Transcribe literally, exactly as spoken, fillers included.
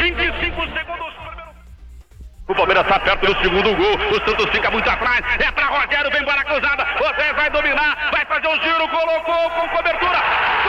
vinte e cinco segundos. O Palmeiras está perto do segundo gol. O Santos fica muito atrás. É para Rogério, vem bola cruzada. O Zé vai dominar, vai fazer o giro, colocou com cobertura.